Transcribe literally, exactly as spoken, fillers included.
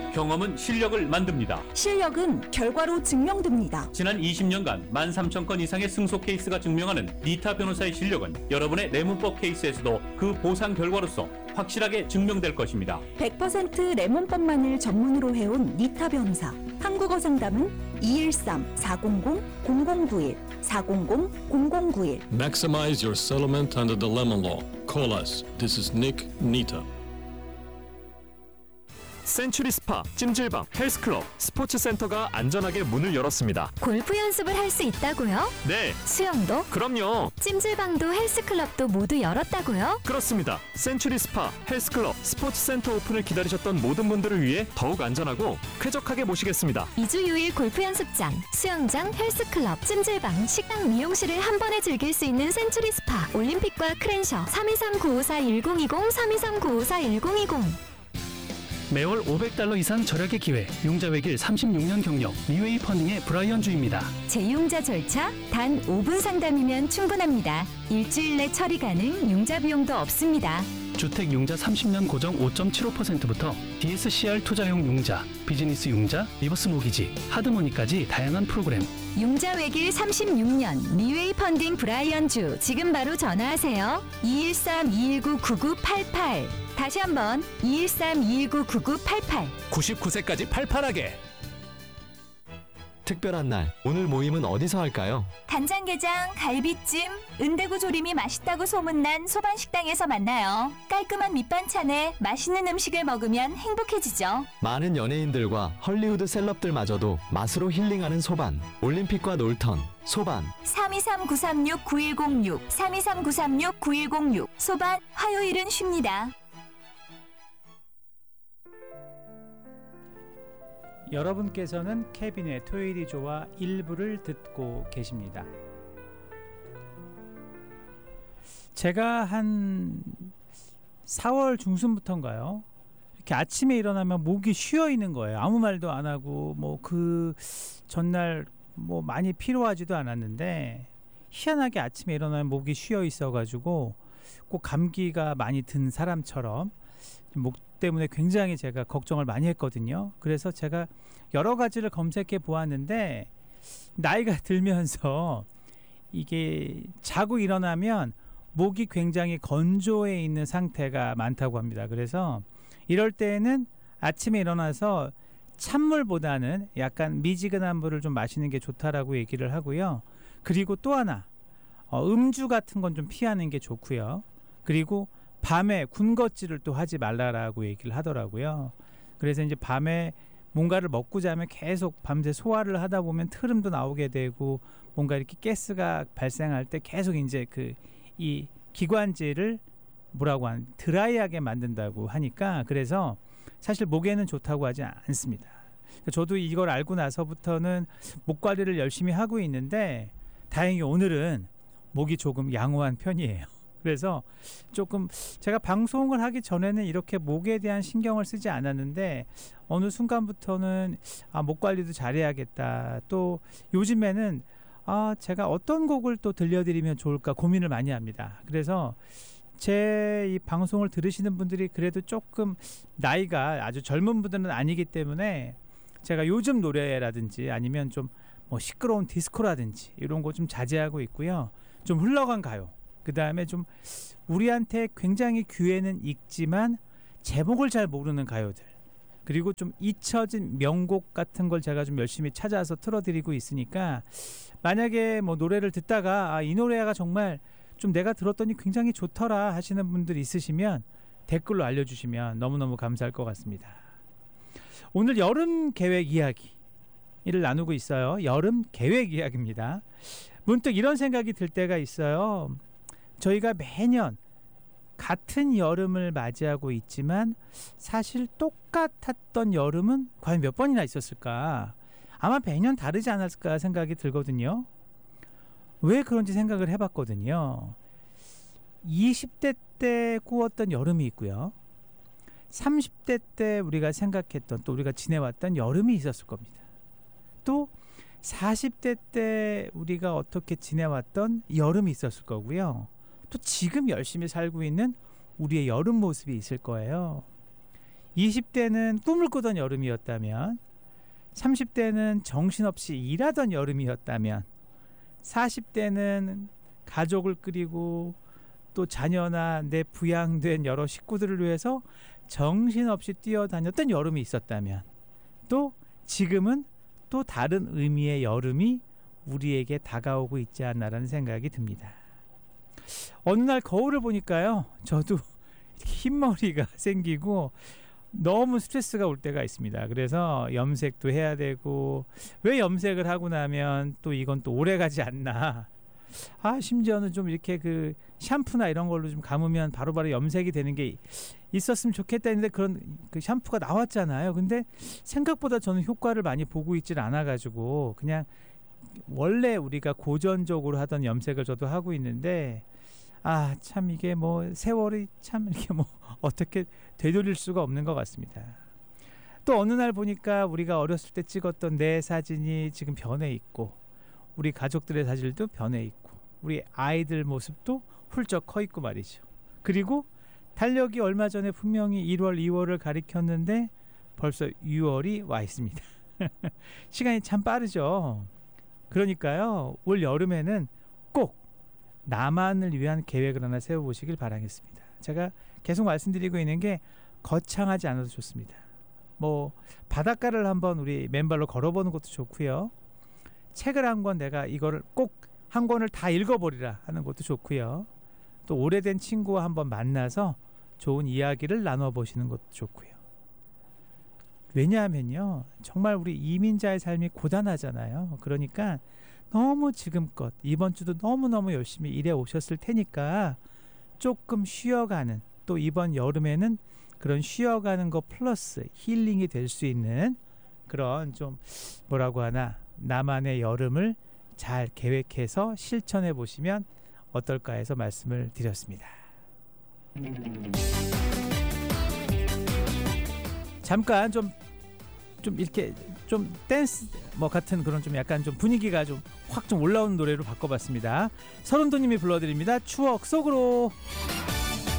경험은 실력을 만듭니다. 실력은 결과로 증명됩니다. 지난 이십 년간 만 삼천 건 이상의 승소 케이스가 증명하는 니타 변호사의 실력은 여러분의 내문법 케이스에서도 그 보상 결과로서 확실하게 증명될 것입니다. 백 퍼센트 레몬법만을 전문으로 해온 니타 변호사. 한국어 상담은 이일삼 사공공 공공구일 사공공 공공구일. Maximize your settlement under the lemon law. Call us. This is Nick Nita. 센츄리 스파, 찜질방, 헬스클럽, 스포츠센터가 안전하게 문을 열었습니다. 골프 연습을 할 수 있다고요? 네. 수영도? 그럼요. 찜질방도 헬스클럽도 모두 열었다고요? 그렇습니다. 센츄리 스파, 헬스클럽, 스포츠센터 오픈을 기다리셨던 모든 분들을 위해 더욱 안전하고 쾌적하게 모시겠습니다. 이 주 유 일 골프 연습장, 수영장, 헬스클럽, 찜질방, 식당, 미용실을 한 번에 즐길 수 있는 센츄리 스파, 올림픽과 크랜셔. 삼이삼 구오사 일공이공 삼이삼 구오사 일공이공. 매월 오백 달러 이상 절약의 기회, 융자 외길 삼십육 년 경력, 리웨이 펀딩의 브라이언 주입니다. 재융자 절차 단 오 분 상담이면 충분합니다. 일주일 내 처리 가능, 융자 비용도 없습니다. 주택 융자 삼십 년 고정 오 점 칠오 퍼센트부터 디에스씨알 투자용 융자, 비즈니스 융자, 리버스 모기지, 하드머니까지 다양한 프로그램. 융자 외길 삼십육 년 리웨이 펀딩 브라이언 주. 지금 바로 전화하세요. 이일삼 이일구 구구팔팔. 다시 한번 이일삼 이일구 구구팔팔. 구십구 세까지 팔팔하게. 특별한 날, 오늘 모임은 어디서 할까요? 간장게장, 갈비찜, 은대구 조림이 맛있다고 소문난 소반식당에서 만나요. 깔끔한 밑반찬에 맛있는 음식을 먹으면 행복해지죠. 많은 연예인들과 헐리우드 셀럽들마저도 맛으로 힐링하는 소반. 올림픽과 놀턴, 소반. 삼이삼 구삼육 구일공육 삼이삼 구삼육 구일공육. 소반, 화요일은 쉽니다. 여러분께서는 케빈의 토요일이 좋아 일부를 듣고 계십니다. 제가 한 사월 중순부터인가요? 이렇게 아침에 일어나면 목이 쉬어 있는 거예요. 아무 말도 안 하고 뭐 그 전날 뭐 많이 피로하지도 않았는데 희한하게 아침에 일어나면 목이 쉬어 있어가지고 꼭 감기가 많이 든 사람처럼 목 때문에 굉장히 제가 걱정을 많이 했거든요. 그래서 제가 여러 가지를 검색해 보았는데 나이가 들면서 이게 자고 일어나면 목이 굉장히 건조해 있는 상태가 많다고 합니다. 그래서 이럴 때는 아침에 일어나서 찬물보다는 약간 미지근한 물을 좀 마시는 게 좋다라고 얘기를 하고요. 그리고 또 하나 어, 음주 같은 건 좀 피하는 게 좋고요. 그리고 밤에 군것질을 또 하지 말라라고 얘기를 하더라고요. 그래서 이제 밤에 뭔가를 먹고 자면 계속 밤새 소화를 하다 보면 트름도 나오게 되고 뭔가 이렇게 가스가 발생할 때 계속 이제 그 이 기관지를 뭐라고 한 드라이하게 만든다고 하니까 그래서 사실 목에는 좋다고 하지 않습니다. 저도 이걸 알고 나서부터는 목 관리를 열심히 하고 있는데 다행히 오늘은 목이 조금 양호한 편이에요. 그래서 조금 제가 방송을 하기 전에는 이렇게 목에 대한 신경을 쓰지 않았는데 어느 순간부터는 아, 목 관리도 잘해야겠다. 또 요즘에는 아, 제가 어떤 곡을 또 들려드리면 좋을까 고민을 많이 합니다. 그래서 제 이 방송을 들으시는 분들이 그래도 조금 나이가 아주 젊은 분들은 아니기 때문에 제가 요즘 노래라든지 아니면 좀 뭐 시끄러운 디스코라든지 이런 거 좀 자제하고 있고요. 좀 흘러간 가요. 그 다음에 좀 우리한테 굉장히 귀에는 익지만 제목을 잘 모르는 가요들, 그리고 좀 잊혀진 명곡 같은 걸 제가 좀 열심히 찾아서 틀어드리고 있으니까 만약에 뭐 노래를 듣다가 아, 이 노래가 정말 좀 내가 들었더니 굉장히 좋더라 하시는 분들 있으시면 댓글로 알려주시면 너무너무 감사할 것 같습니다. 오늘 여름 계획 이야기를 나누고 있어요. 여름 계획 이야기입니다. 문득 이런 생각이 들 때가 있어요. 저희가 매년 같은 여름을 맞이하고 있지만 사실 똑같았던 여름은 과연 몇 번이나 있었을까? 아마 매년 다르지 않았을까 생각이 들거든요. 왜 그런지 생각을 해봤거든요. 이십 대 때 꾸었던 여름이 있고요. 삼십 대 때 우리가 생각했던 또 우리가 지내왔던 여름이 있었을 겁니다. 또 사십 대 때 우리가 어떻게 지내왔던 여름이 있었을 거고요. 또 지금 열심히 살고 있는 우리의 여름 모습이 있을 거예요. 이십 대는 꿈을 꾸던 여름이었다면, 삼십 대는 정신없이 일하던 여름이었다면, 사십 대는 가족을 꾸리고 또 자녀나 내 부양된 여러 식구들을 위해서 정신없이 뛰어다녔던 여름이 있었다면, 또 지금은 또 다른 의미의 여름이 우리에게 다가오고 있지 않나라는 생각이 듭니다. 어느 날 거울을 보니까요, 저도 이렇게 흰머리가 생기고 너무 스트레스가 올 때가 있습니다. 그래서 염색도 해야 되고, 왜 염색을 하고 나면 또 이건 또 오래 가지 않나. 아, 심지어는 좀 이렇게 그 샴푸나 이런 걸로 좀 감으면 바로바로 염색이 되는 게 있었으면 좋겠다 했는데 그런 그 샴푸가 나왔잖아요. 근데 생각보다 저는 효과를 많이 보고 있질 않아 가지고 그냥 원래 우리가 고전적으로 하던 염색을 저도 하고 있는데, 아, 참 이게 뭐 세월이 참 이렇게 뭐 어떻게 되돌릴 수가 없는 것 같습니다. 또 어느 날 보니까 우리가 어렸을 때 찍었던 내 사진이 지금 변해 있고, 우리 가족들의 사진도 변해 있고, 우리 아이들 모습도 훌쩍 커 있고 말이죠. 그리고 달력이 얼마 전에 분명히 일월, 이월을 가리켰는데 벌써 유월이 와 있습니다. 시간이 참 빠르죠. 그러니까요, 올 여름에는 꼭 나만을 위한 계획을 하나 세워보시길 바라겠습니다. 제가 계속 말씀드리고 있는 게 거창하지 않아도 좋습니다. 뭐 바닷가를 한번 우리 맨발로 걸어보는 것도 좋고요. 책을 한 권 내가 이거를 꼭 한 권을 다 읽어버리라 하는 것도 좋고요. 또 오래된 친구와 한번 만나서 좋은 이야기를 나눠보시는 것도 좋고요. 왜냐하면요, 정말 우리 이민자의 삶이 고단하잖아요. 그러니까 너무 지금껏 이번 주도 너무너무 열심히 일해 오셨을 테니까 조금 쉬어가는, 또 이번 여름에는 그런 쉬어가는 거 플러스 힐링이 될 수 있는 그런 좀 뭐라고 하나 나만의 여름을 잘 계획해서 실천해 보시면 어떨까 해서 말씀을 드렸습니다. 잠깐 좀 좀 이렇게 좀 댄스 뭐 같은 그런 좀 약간 좀 분위기가 좀 확 좀 올라오는 노래로 바꿔봤습니다. 서른도님이 불러드립니다. 추억 속으로.